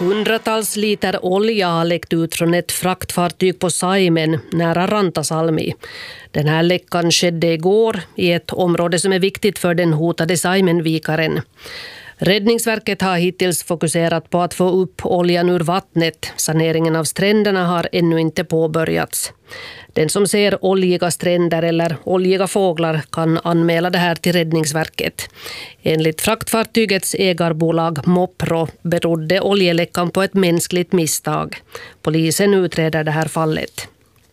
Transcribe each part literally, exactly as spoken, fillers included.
Hundratals liter olja har läckt ut från ett fraktfartyg på Saimen nära Rantasalmi. Den här läckan skedde igår i ett område som är viktigt för den hotade Saimenvikaren. Räddningsverket har hittills fokuserat på att få upp oljan ur vattnet. Saneringen av stränderna har ännu inte påbörjats. Den som ser oljiga stränder eller oljiga fåglar kan anmäla det här till Räddningsverket. Enligt fraktfartygets ägarbolag Mopro berodde oljeläckan på ett mänskligt misstag. Polisen utreder det här fallet.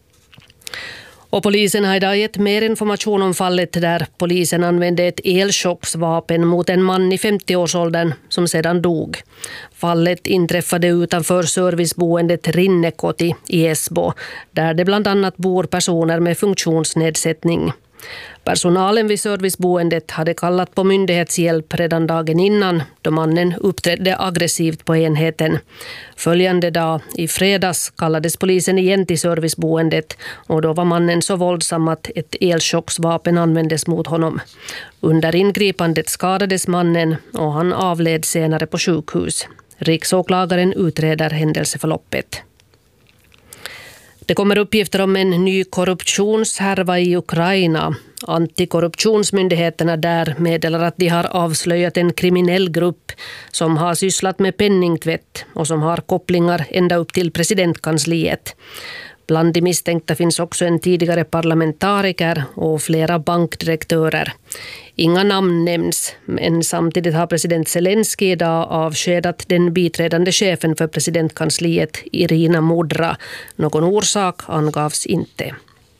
Och polisen har idag gett mer information om fallet där polisen använde ett elchocksvapen mot en man i femtioårsåldern som sedan dog. Fallet inträffade utanför serviceboendet Rinnekoti i Esbo, där det bland annat bor personer med funktionsnedsättning. Personalen vid serviceboendet hade kallat på myndighetshjälp redan dagen innan då mannen uppträdde aggressivt på enheten. Följande dag, i fredags, kallades polisen igen till serviceboendet och då var mannen så våldsam att ett elchocksvapen användes mot honom. Under ingripandet skadades mannen och han avled senare på sjukhus. Riksåklagaren utreder händelseförloppet. Det kommer uppgifter om en ny korruptionshärva i Ukraina. Antikorruptionsmyndigheterna där meddelar att de har avslöjat en kriminell grupp som har sysslat med penningtvätt och som har kopplingar ända upp till presidentkansliet. Bland de misstänkta finns också en tidigare parlamentariker och flera bankdirektörer. Inga namn nämns, men samtidigt har president Zelensky idag avskedat den biträdande chefen för presidentkansliet Irina Mudra. Någon orsak angavs inte.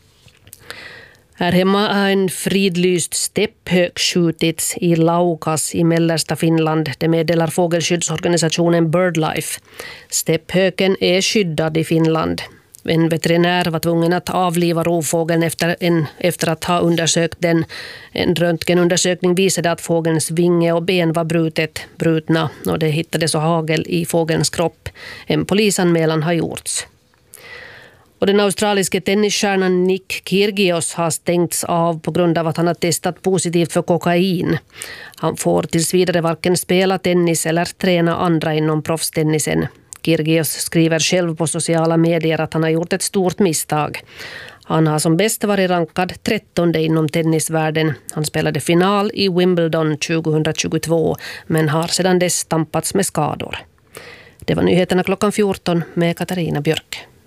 Här hemma har en fridlyst stepphök skjutits i Laukas i mellersta Finland. Det meddelar fågelskyddsorganisationen BirdLife. Stepphöken är skyddad i Finland. En veterinär var tvungen att avliva rovfågeln efter, en, efter att ha undersökt den. En röntgenundersökning visade att fågelns vinge och ben var brutet, brutna och det hittades hagel i fågelns kropp. En polisanmälan har gjorts. Och den australiske tennisstjärnan Nick Kyrgios har stängts av på grund av att han har testat positivt för kokain. Han får tills vidare varken spela tennis eller träna andra inom proffstennisen. Kyrgios skriver själv på sociala medier att han har gjort ett stort misstag. Han har som bäst varit rankad trettonde inom tennisvärlden. Han spelade final i Wimbledon tjugohundratjugotvå men har sedan dess stampats med skador. Det var nyheterna klockan fjorton med Katarina Björk.